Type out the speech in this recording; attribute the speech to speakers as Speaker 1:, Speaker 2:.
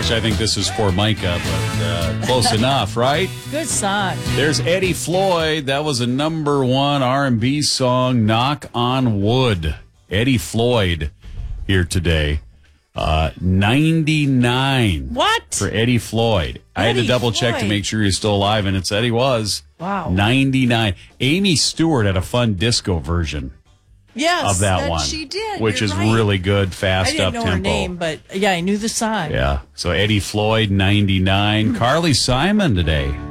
Speaker 1: Actually, I think this is for Micah, but close enough, right?
Speaker 2: Good song.
Speaker 1: There's Eddie Floyd. That was a number one R&B song, Knock on Wood. Eddie Floyd here today. 99.
Speaker 2: What?
Speaker 1: For Eddie Floyd. I had to double check to make sure he's still alive, and it said he was.
Speaker 2: Wow.
Speaker 1: 99. Amy Stewart had a fun disco version.
Speaker 2: Yes,
Speaker 1: of that one.
Speaker 2: She did.
Speaker 1: Which
Speaker 2: You're
Speaker 1: is
Speaker 2: right.
Speaker 1: really good, fast,
Speaker 2: I didn't
Speaker 1: up-tempo.
Speaker 2: know her name, but yeah, I knew the song.
Speaker 1: Yeah. So Eddie Floyd, 99. Carly Simon today.